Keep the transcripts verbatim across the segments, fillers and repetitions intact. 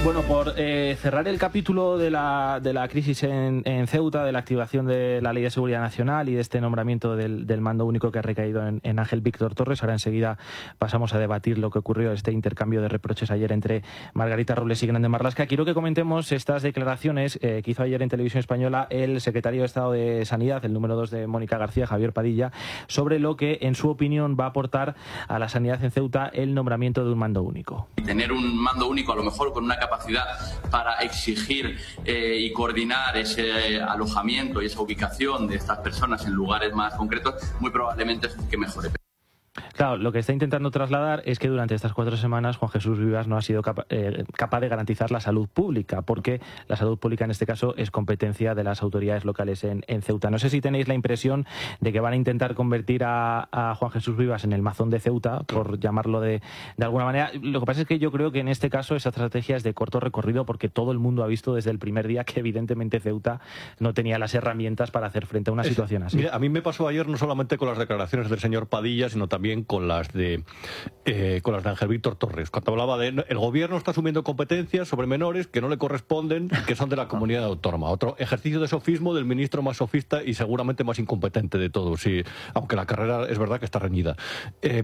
Bueno, por eh, cerrar el capítulo de la, de la crisis en, en Ceuta, de la activación de la Ley de Seguridad Nacional y de este nombramiento del, del mando único que ha recaído en, en Ángel Víctor Torres, ahora enseguida pasamos a debatir lo que ocurrió, este intercambio de reproches ayer entre Margarita Robles y Grande Marlaska. Quiero que comentemos estas declaraciones eh, que hizo ayer en Televisión Española el secretario de Estado de Sanidad, el número dos de Mónica García, Javier Padilla, sobre lo que, en su opinión, va a aportar a la sanidad en Ceuta el nombramiento de un mando único. Tener un mando único, a lo mejor con una capacidad para exigir eh, y coordinar ese alojamiento y esa ubicación de estas personas en lugares más concretos, muy probablemente es que mejore. Claro, lo que está intentando trasladar es que durante estas cuatro semanas Juan Jesús Vivas no ha sido capa eh, capaz de garantizar la salud pública, porque la salud pública en este caso es competencia de las autoridades locales en, en Ceuta. No sé si tenéis la impresión de que van a intentar convertir a, a Juan Jesús Vivas en el Mazón de Ceuta, por llamarlo de, de alguna manera. Lo que pasa es que yo creo que en este caso esa estrategia es de corto recorrido, porque todo el mundo ha visto desde el primer día que evidentemente Ceuta no tenía las herramientas para hacer frente a una es, situación así. Mira, a mí me pasó ayer no solamente con las declaraciones del señor Padilla, sino también con las de eh, con las de Ángel Víctor Torres, cuando hablaba de el gobierno está asumiendo competencias sobre menores que no le corresponden, que son de la comunidad autónoma. Otro ejercicio de sofismo del ministro más sofista y seguramente más incompetente de todos, y, aunque la carrera es verdad que está reñida. Eh,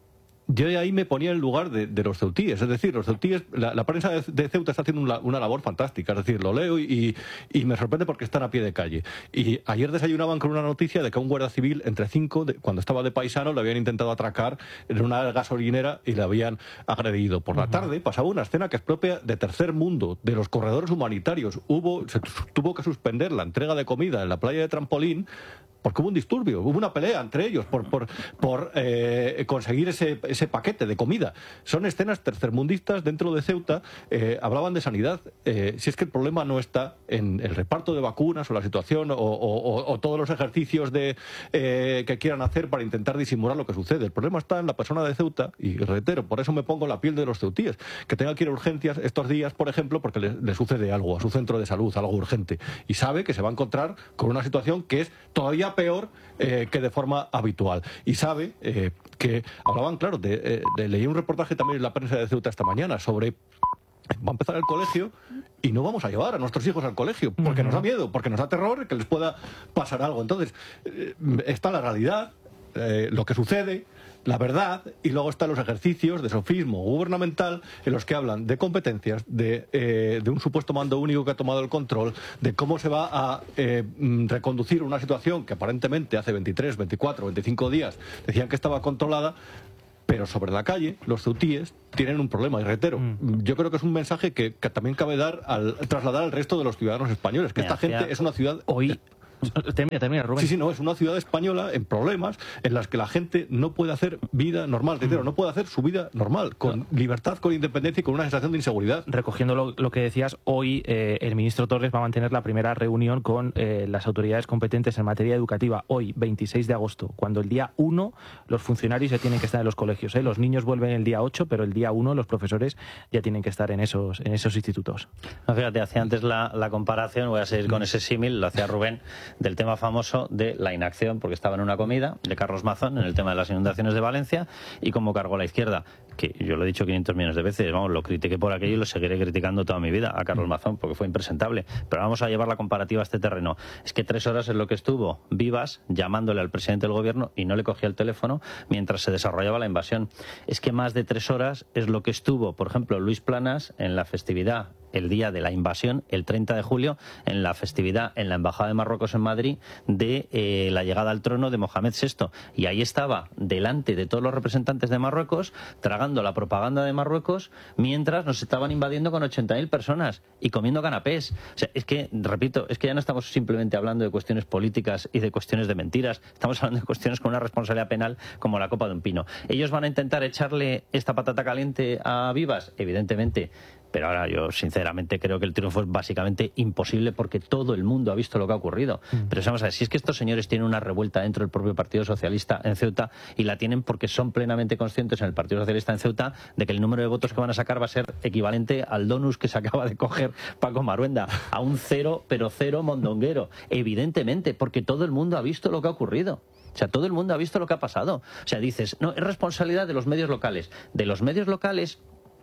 Yo de ahí me ponía en lugar de, de los ceutíes, es decir, los ceutíes, la, la prensa de, de Ceuta está haciendo una, una labor fantástica, es decir, lo leo y, y me sorprende porque están a pie de calle. Y ayer desayunaban con una noticia de que a un guardia civil, entre cinco, de, cuando estaba de paisano, le habían intentado atracar en una gasolinera y le habían agredido. Por la tarde pasaba una escena que es propia de tercer mundo, de los corredores humanitarios. Hubo, se tuvo que suspender la entrega de comida en la playa de Trampolín, porque hubo un disturbio, hubo una pelea entre ellos por, por, por eh, conseguir ese, ese paquete de comida. Son escenas tercermundistas dentro de Ceuta. Eh, hablaban de sanidad. Eh, si es que el problema no está en el reparto de vacunas o la situación o, o, o todos los ejercicios de, eh, que quieran hacer para intentar disimular lo que sucede. El problema está en la persona de Ceuta, y reitero, por eso me pongo en la piel de los ceutíes, que tenga que ir a urgencias estos días, por ejemplo, porque le, le sucede algo a su centro de salud, algo urgente, y sabe que se va a encontrar con una situación que es todavía peor eh, que de forma habitual. Y sabe eh, que hablaban, claro, de, eh, de, leí un reportaje también en la prensa de Ceuta esta mañana sobre va a empezar el colegio y no vamos a llevar a nuestros hijos al colegio porque uh-huh. nos da miedo, porque nos da terror que les pueda pasar algo. Entonces, eh, está la realidad, eh, lo que sucede, la verdad, y luego están los ejercicios de sofismo gubernamental en los que hablan de competencias, de, eh, de un supuesto mando único que ha tomado el control, de cómo se va a eh, reconducir una situación que aparentemente hace veintitrés, veinticuatro, veinticinco días decían que estaba controlada, pero sobre la calle los ceutíes tienen un problema, y reitero, mm. yo creo que es un mensaje que, que también cabe dar al trasladar al resto de los ciudadanos españoles, que Mira, esta gente es una ciudad... Hoy... Termina, termina, Rubén. Sí, sí, no, es una ciudad española en problemas en las que la gente no puede hacer vida normal, mm. no puede hacer su vida normal, con no. libertad, con independencia y con una sensación de inseguridad. Recogiendo lo, lo que decías, hoy eh, el ministro Torres va a mantener la primera reunión con eh, las autoridades competentes en materia educativa, hoy, veintiséis de agosto, cuando el día uno los funcionarios ya tienen que estar en los colegios. ¿eh? Los niños vuelven el día ocho, pero el día uno los profesores ya tienen que estar en esos, en esos institutos. No, fíjate, hacía antes la, la comparación, voy a seguir con ese símil, lo hacía Rubén, del tema famoso de la inacción, porque estaba en una comida de Carlos Mazón en el tema de las inundaciones de Valencia y cómo cargó la izquierda, que yo lo he dicho quinientos millones de veces, vamos, lo critiqué por aquello y lo seguiré criticando toda mi vida a Carlos Mazón porque fue impresentable, pero vamos a llevar la comparativa a este terreno. Es que tres horas es lo que estuvo Vivas llamándole al presidente del gobierno y no le cogía el teléfono mientras se desarrollaba la invasión. Es que más de tres horas es lo que estuvo, por ejemplo, Luis Planas en la festividad el día de la invasión, el treinta de julio, en la festividad en la Embajada de Marruecos en Madrid de eh, la llegada al trono de Mohamed sexto. Y ahí estaba, delante de todos los representantes de Marruecos, tragando la propaganda de Marruecos, mientras nos estaban invadiendo con ochenta mil personas y comiendo canapés. O sea, es que, repito, es que ya no estamos simplemente hablando de cuestiones políticas y de cuestiones de mentiras, estamos hablando de cuestiones con una responsabilidad penal como la copa de un pino. ¿Ellos van a intentar echarle esta patata caliente a Vivas? Evidentemente. Pero ahora yo sinceramente creo que el triunfo es básicamente imposible porque todo el mundo ha visto lo que ha ocurrido. Mm. Pero vamos a ver, si es que estos señores tienen una revuelta dentro del propio Partido Socialista en Ceuta y la tienen porque son plenamente conscientes en el Partido Socialista en Ceuta de que el número de votos que van a sacar va a ser equivalente al donus que se acaba de coger Paco Maruenda, a un cero, pero cero mondonguero. Evidentemente, porque todo el mundo ha visto lo que ha ocurrido. O sea, todo el mundo ha visto lo que ha pasado. O sea, dices, no, es responsabilidad de los medios locales. De los medios locales...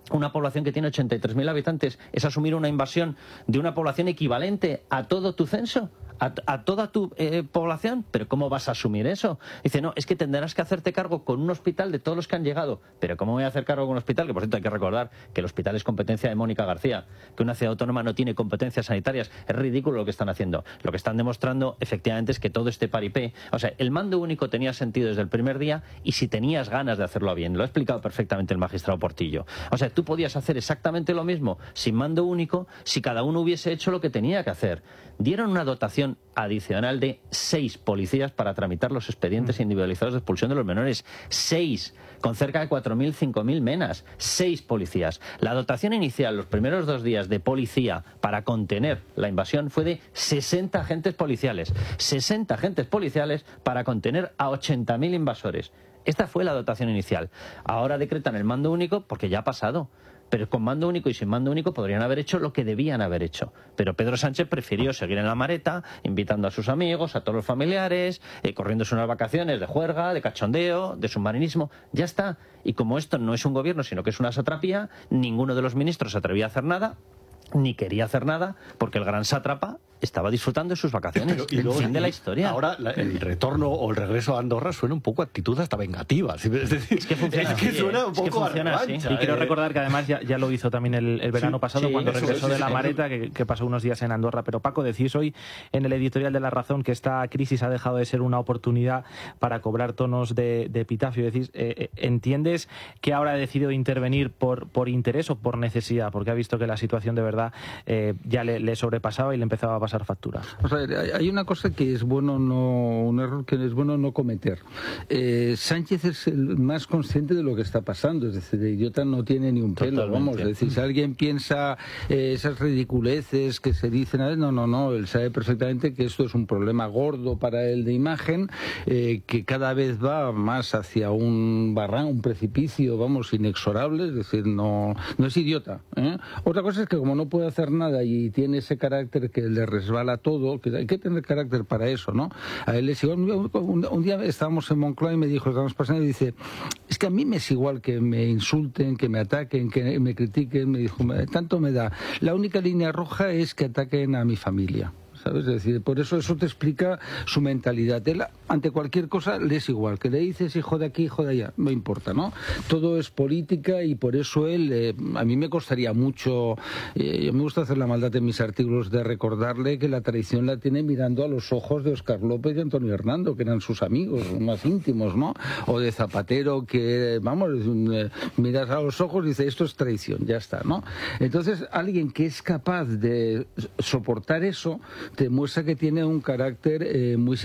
una población que tiene ochenta y tres mil habitantes es asumir una invasión de una población equivalente a todo tu censo, a, a toda tu eh, población. ¿Pero cómo vas a asumir eso? Dice, no, es que tendrás que hacerte cargo con un hospital de todos los que han llegado. ¿Pero cómo voy a hacer cargo con un hospital? Que por cierto hay que recordar que el hospital es competencia de Mónica García, que una ciudad autónoma no tiene competencias sanitarias. Es ridículo lo que están haciendo. Lo que están demostrando efectivamente es que todo este paripé, o sea, el mando único tenía sentido desde el primer día, y si tenías ganas de hacerlo bien. Lo ha explicado perfectamente el magistrado Portillo. O sea, tú podías hacer exactamente lo mismo sin mando único si cada uno hubiese hecho lo que tenía que hacer. Dieron una dotación adicional de seis policías para tramitar los expedientes individualizados de expulsión de los menores. Seis, con cerca de cuatro mil, cinco mil menas. Seis policías. La dotación inicial, los primeros dos días de policía para contener la invasión, fue de sesenta agentes policiales. sesenta agentes policiales para contener a ochenta mil invasores. Esta fue la dotación inicial. Ahora decretan el mando único porque ya ha pasado. Pero con mando único y sin mando único podrían haber hecho lo que debían haber hecho. Pero Pedro Sánchez prefirió seguir en la Mareta, invitando a sus amigos, a todos los familiares, eh, corriéndose unas vacaciones de juerga, de cachondeo, de submarinismo. Ya está. Y como esto no es un gobierno, sino que es una satrapía, ninguno de los ministros se atrevía a hacer nada, ni quería hacer nada, porque el gran sátrapa estaba disfrutando de sus vacaciones. Pero, y luego, fin de la historia. Ahora la, el retorno o el regreso a Andorra suena un poco a actitud hasta vengativa. Es decir, es que funciona, es que suena un es que poco funciona, a revancha, sí. Y quiero eh. recordar que además ya, ya lo hizo también el, el verano sí, pasado, sí, cuando regresó es, de la sí, Mareta, que, que pasó unos días en Andorra. Pero Paco, decís hoy en el editorial de La Razón que esta crisis ha dejado de ser una oportunidad para cobrar tonos de, de epitafio. Decís, eh, ¿entiendes que ahora ha decidido intervenir por, por interés o por necesidad? Porque ha visto que la situación de verdad eh, ya le, le sobrepasaba y le empezaba a pasar factura. O sea, hay una cosa que es bueno no, un error que es bueno no cometer. Eh, Sánchez es el más consciente de lo que está pasando, es decir, de idiota no tiene ni un pelo. Totalmente. Vamos, es decir, si alguien piensa eh, esas ridiculeces que se dicen, no, no, no, él sabe perfectamente que esto es un problema gordo para él de imagen, eh, que cada vez va más hacia un barranco, un precipicio, vamos, inexorable, es decir, no, no es idiota, ¿eh? Otra cosa es que como no puede hacer nada y tiene ese carácter que le resbala todo, que hay que tener carácter para eso, ¿no? A él es igual. Un, un día estábamos en Moncloa y me dijo, estamos pasando, y dice, es que a mí me es igual que me insulten, que me ataquen, que me critiquen, me dijo, tanto me da. La única línea roja es que ataquen a mi familia. ¿Sabes? Es decir, por eso eso te explica su mentalidad. Él, ante cualquier cosa, le es igual. Que le dices hijo de aquí, hijo de allá, no importa, ¿no? Todo es política y por eso él, eh, a mí me costaría mucho, eh, yo me gusta hacer la maldad en mis artículos de recordarle que la traición la tiene mirando a los ojos de Óscar López y Antonio Hernando, que eran sus amigos más íntimos, ¿no? O de Zapatero, que, vamos, eh, miras a los ojos y dices, esto es traición, ya está, ¿no? Entonces, alguien que es capaz de soportar eso, te muestra que tiene un carácter eh, muy